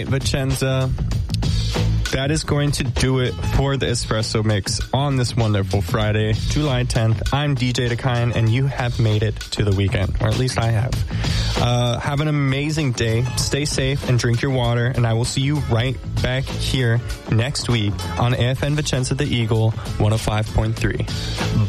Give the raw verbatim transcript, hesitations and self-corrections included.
right, Vicenza. That is going to do it for the Espresso Mix on this wonderful Friday, July tenth. I'm D J Dakayan, and you have made it to the weekend, or at least I have. Uh, have an amazing day. Stay safe and drink your water, and I will see you right back here next week on A F N Vicenza the Eagle one oh five point three.